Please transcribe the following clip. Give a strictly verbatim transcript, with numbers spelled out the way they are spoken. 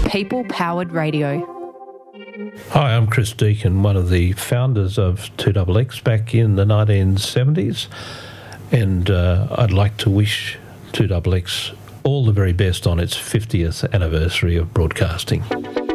people-powered radio. Hi, I'm Chris Deacon, one of the founders of two X X back in the nineteen seventies, and uh, I'd like to wish two X X all the very best on its fiftieth anniversary of broadcasting.